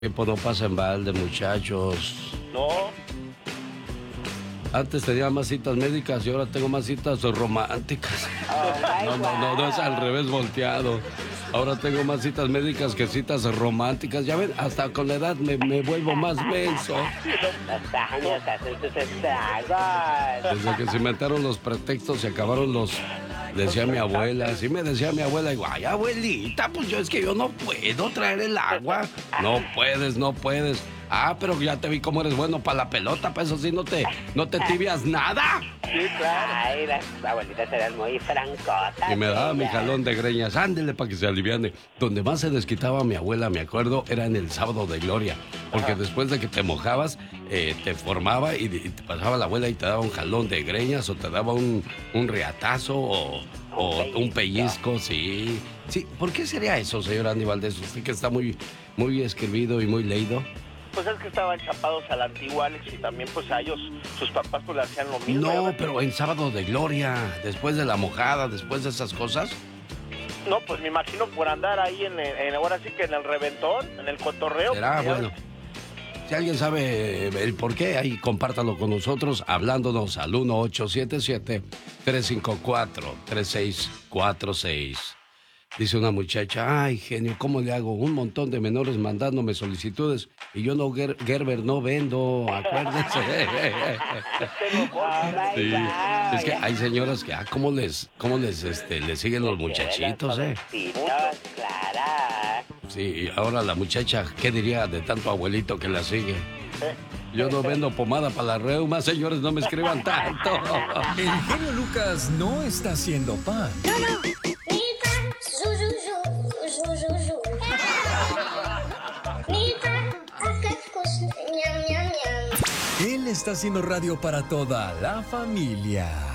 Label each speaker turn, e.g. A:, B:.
A: Tiempo no pasa en balde, muchachos.
B: No.
A: Antes tenía más citas médicas y ahora tengo más citas románticas. No, es al revés volteado. Ahora tengo más citas médicas que citas románticas. Ya ven, hasta con la edad me vuelvo más menso.
C: Los años hacen sus estragos.
A: Desde que se inventaron los pretextos y acabaron los... Decía mi abuela, sí me decía mi abuela, digo, ay, abuelita, pues es que yo no puedo traer el agua. No puedes. Ah, pero ya te vi cómo eres bueno para la pelota, pues eso sí no te tibias nada.
C: Sí, claro. Ay, las abuelitas eran muy francotas.
A: Y me daba mi jalón de greñas, ándele para que se aliviane. Donde más se desquitaba mi abuela, me acuerdo, era en el sábado de gloria. Porque después de que te mojabas, te formaba y te pasaba la abuela y te daba un jalón de greñas o te daba un riatazo o un pellizco, sí. Sí, ¿por qué sería eso, señor Andy Valdés? Usted que está muy escribido y muy leído.
B: Pues es que estaban chapados a la antigua, Alex, y también pues a ellos, sus papás pues le hacían lo mismo.
A: No, pero en sábado de gloria, después de la mojada, después de esas cosas.
B: No, pues me imagino por andar ahí ahora sí que en el reventón, en el cotorreo.
A: Será, bueno. Si alguien sabe el por qué, ahí compártalo con nosotros, hablándonos al 1877-354-3646. Dice una muchacha, ay, genio, ¿cómo le hago? Un montón de menores mandándome solicitudes y yo no, Gerber, no vendo, acuérdense. Sí, es que hay señoras que, ¿cómo les siguen los muchachitos,
C: Clara.
A: Sí, y ahora la muchacha, ¿qué diría de tanto abuelito que la sigue? Yo no vendo pomada para la reuma, señores, no me escriban tanto.
D: El genio Lucas no está haciendo pan. Él está haciendo radio para toda la familia.